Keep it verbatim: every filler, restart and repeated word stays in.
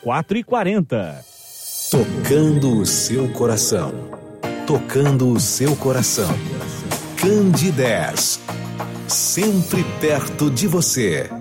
quatro e quarenta. Tocando o seu coração. Tocando o seu coração. Candidez. Sempre perto de você.